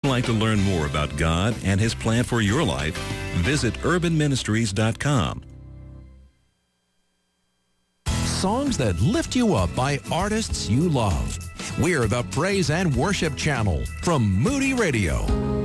like to learn more about God and His plan for your life, visit urbanministries.com. Songs that lift you up by artists you love. We're the Praise and Worship Channel from Moody Radio.